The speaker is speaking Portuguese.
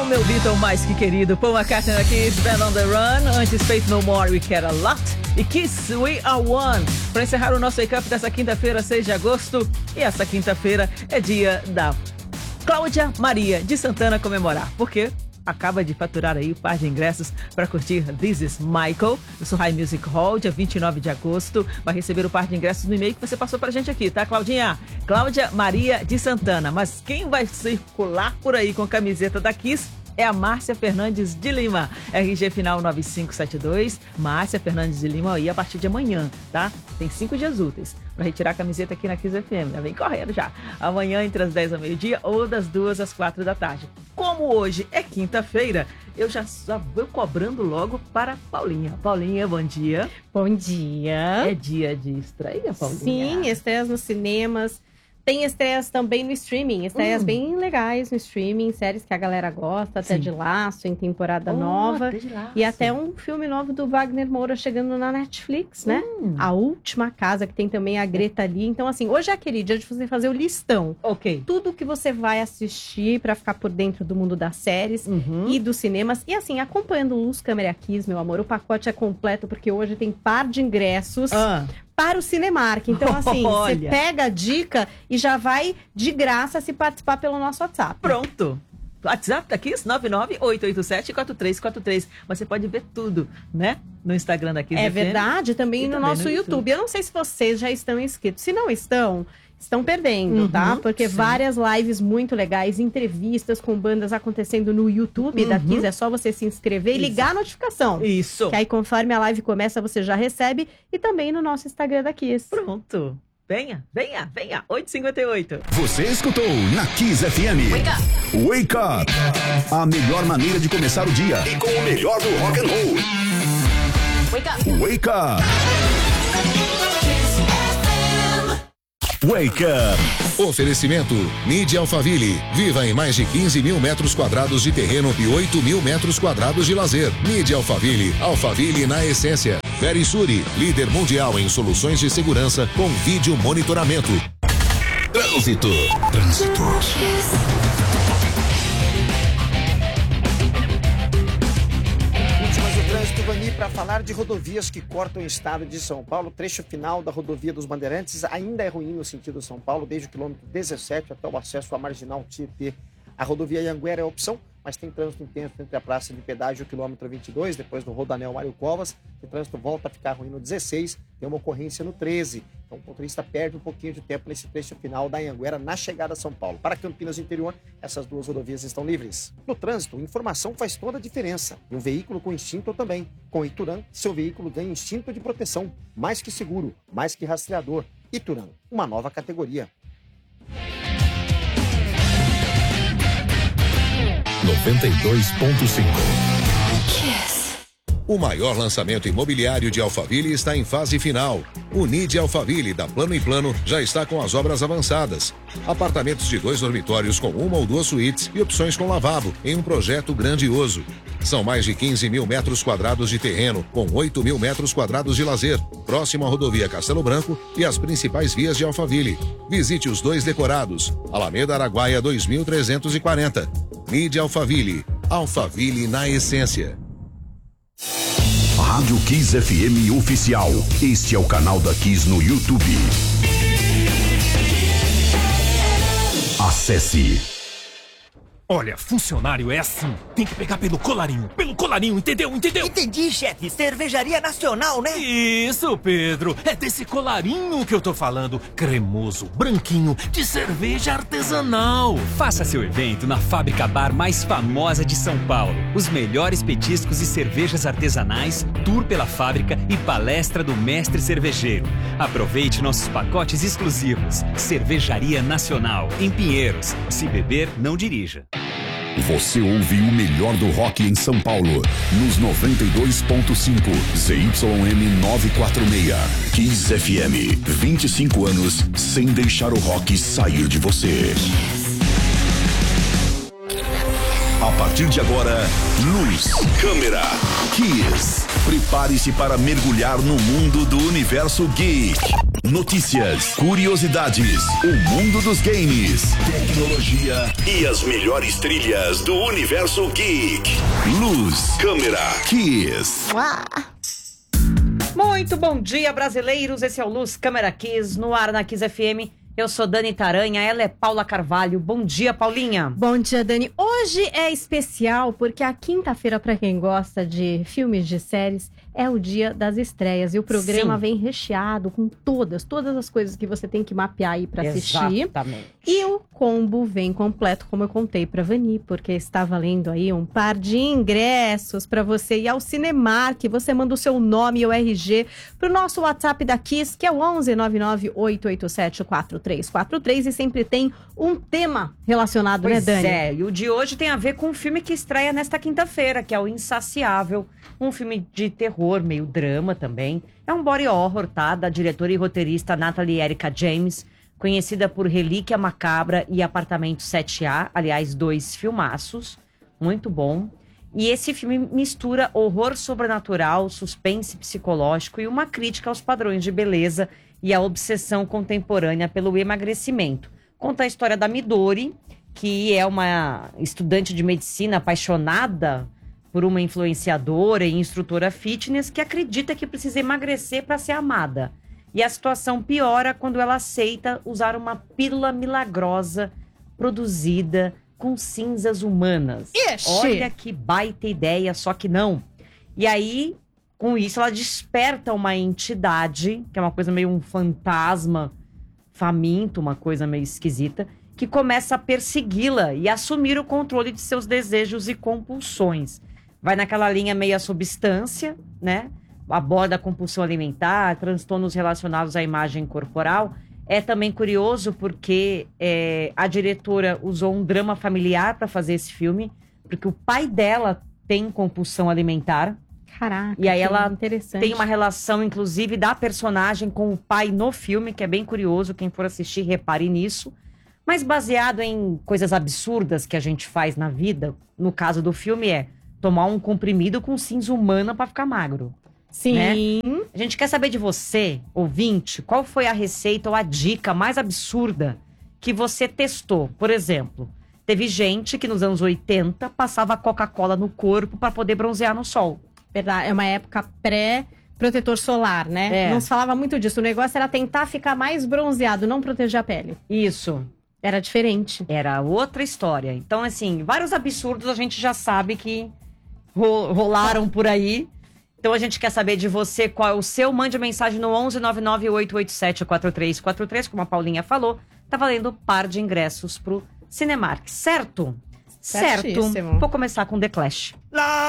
meu Beatle mais que querido, Paul McCartney aqui, Band on the Run, antes Faith No More, We Care A Lot, e Kiss, We Are One, para encerrar o nosso Wake Up dessa quinta-feira, 6 de agosto, e essa quinta-feira é dia da Cláudia Maria de Santana comemorar, porque acaba de faturar aí o par de ingressos para curtir This Is Michael, no Surrai Music Hall, dia 29 de agosto. Vai receber o par de ingressos no e-mail que você passou pra gente aqui, tá, Claudinha? Cláudia Maria de Santana. Mas quem vai circular por aí com a camiseta da Kiss é a Márcia Fernandes de Lima. RG final 9572. Márcia Fernandes de Lima aí a partir de amanhã, tá? Tem 5 dias úteis para retirar a camiseta aqui na Kiss FM. Já vem correndo já. Amanhã entre as 10 ao meio-dia ou das 2 às 4 da tarde. Como hoje é quinta-feira, eu já vou cobrando logo para Paulinha. Paulinha, bom dia. Bom dia. É dia de estreia, Paulinha? Sim, estreias nos cinemas. Tem estreias também no streaming, estreias bem legais no streaming, séries que a galera gosta, até de Laço, em temporada nova. E até um filme novo do Wagner Moura chegando na Netflix, né? A Última Casa, que tem também a Greta Lee. Então, assim, hoje é aquele dia de você fazer o listão. Ok. Tudo que você vai assistir pra ficar por dentro do mundo das séries e dos cinemas. E, assim, acompanhando o Luz Câmera Kiss, meu amor, o pacote é completo, porque hoje tem par de ingressos para o Cinemark. Então, assim, você pega a dica e já vai de graça se participar pelo nosso WhatsApp. Pronto. WhatsApp tá aqui, 99887-4343. Você pode ver tudo, né? No Instagram da Kiss FM. É verdade, também no nosso YouTube. Eu não sei se vocês já estão inscritos. Se não estão perdendo, tá? Porque várias lives muito legais, entrevistas com bandas acontecendo no YouTube da Kiss. É só você se inscrever e ligar a notificação. Isso. Que aí, conforme a live começa, você já recebe. E também no nosso Instagram da Kiss. Pronto. Venha, 8h58. Você escutou na Kiss FM. Wake up. Wake up. A melhor maneira de começar o dia. E com o melhor do rock and roll. Wake up. Wake up. Wake up. Oferecimento Mídia Alphaville. Viva em mais de 15 mil metros quadrados de terreno e 8 mil metros quadrados de lazer. Mídia Alphaville. Alphaville na essência. Verisuri, líder mundial em soluções de segurança com vídeo monitoramento. Trânsito. Trânsito, Vani, para falar de rodovias que cortam o estado de São Paulo. Trecho final da rodovia dos Bandeirantes ainda é ruim no sentido São Paulo, desde o quilômetro 17 até o acesso à Marginal Tietê. A rodovia Anhanguera é a opção, mas tem trânsito intenso entre a praça de pedágio e o quilômetro 22, depois do Rodanel Mário Covas. O trânsito volta a ficar ruim no 16, tem uma ocorrência no 13. Então o motorista perde um pouquinho de tempo nesse trecho final da Anhanguera na chegada a São Paulo. Para Campinas interior, essas duas rodovias estão livres. No trânsito, informação faz toda a diferença. E um veículo com instinto também. Com Ituran, seu veículo ganha instinto de proteção. Mais que seguro, mais que rastreador. Ituran, uma nova categoria. 92.5. O maior lançamento imobiliário de Alphaville está em fase final. O NID Alphaville, da Plano e Plano, já está com as obras avançadas. Apartamentos de 2 dormitórios com 1 ou 2 suítes e opções com lavabo, em um projeto grandioso. São mais de 15 mil metros quadrados de terreno, com 8 mil metros quadrados de lazer, próximo à rodovia Castelo Branco e as principais vias de Alphaville. Visite os 2 decorados. Alameda Araguaia 2340. NID Alphaville. Alphaville na essência. Rádio Kiss FM Oficial. Este é o canal da Kiss no YouTube. Acesse. Olha, funcionário é assim. Tem que pegar pelo colarinho, entendeu? Entendi, chefe. Cervejaria Nacional, né? Isso, Pedro. É desse colarinho que eu tô falando. Cremoso, branquinho, de cerveja artesanal. Faça seu evento na fábrica bar mais famosa de São Paulo. Os melhores petiscos e cervejas artesanais, tour pela fábrica e palestra do mestre cervejeiro. Aproveite nossos pacotes exclusivos. Cervejaria Nacional, em Pinheiros. Se beber, não dirija. Você ouve o melhor do rock em São Paulo, nos 92.5 ZYM 946. Kiss FM, 25 anos sem deixar o rock sair de você. A partir de agora, luz, câmera, Kiss. Prepare-se para mergulhar no mundo do universo geek. Notícias, curiosidades, o mundo dos games, tecnologia e as melhores trilhas do universo geek. Luz, câmera, Kiss. Muito bom dia, brasileiros. Esse é o Luz Câmera Kiss, no ar na Kiss FM. Eu sou Dani Taranha, ela é Paula Carvalho. Bom dia, Paulinha. Bom dia, Dani. Hoje é especial porque a quinta-feira, para quem gosta de filmes, de séries, é o dia das estreias. E o programa vem recheado com todas as coisas que você tem que mapear aí para assistir. Exatamente. E o combo vem completo, como eu contei para Vani, porque está valendo aí um par de ingressos para você ir ao Cinemark. Você manda o seu nome e o RG pro nosso WhatsApp da Kiss, que é o 11 99 887 4343, e sempre tem um tema relacionado, Pois né, Dani? é, e o de hoje tem a ver com um filme que estreia nesta quinta-feira, que é o Insaciável, um filme de terror, meio drama também. É um body horror, tá? Da diretora e roteirista Natalie Erica James, conhecida por Relíquia Macabra e Apartamento 7A, aliás, 2 filmaços, muito bom. E esse filme mistura horror sobrenatural, suspense psicológico e uma crítica aos padrões de beleza e a obsessão contemporânea pelo emagrecimento. Conta a história da Midori, que é uma estudante de medicina apaixonada por uma influenciadora e instrutora fitness que acredita que precisa emagrecer para ser amada. E a situação piora quando ela aceita usar uma pílula milagrosa produzida com cinzas humanas. Ixi! Olha que baita ideia, só que não. E aí, com isso, ela desperta uma entidade, que é uma coisa meio um fantasma faminto, uma coisa meio esquisita, que começa a persegui-la e assumir o controle de seus desejos e compulsões. Vai naquela linha meia substância, né? Aborda a compulsão alimentar, transtornos relacionados à imagem corporal. É também curioso porque a diretora usou um drama familiar para fazer esse filme, porque o pai dela tem compulsão alimentar. Caraca, e aí ela interessante. tem uma relação, inclusive, da personagem com o pai no filme, que é bem curioso. Quem for assistir, repare nisso. Mas baseado em coisas absurdas que a gente faz na vida, no caso do filme é tomar um comprimido com cinza humana para ficar magro. Sim. Né? A gente quer saber de você, ouvinte, qual foi a receita ou a dica mais absurda que você testou. Por exemplo, teve gente que nos anos 80 passava Coca-Cola no corpo para poder bronzear no sol. Verdade, é uma época pré-protetor solar, né? Não se falava muito disso. O negócio era tentar ficar mais bronzeado, não proteger a pele. Isso. Era diferente. Era outra história. Então, assim, vários absurdos a gente já sabe que rolaram por aí. Então a gente quer saber de você qual é o seu. Mande mensagem no 11 99 887 4343, como a Paulinha falou. Tá valendo par de ingressos pro Cinemark, certo? Certíssimo. Certo. Vou começar com The Clash. La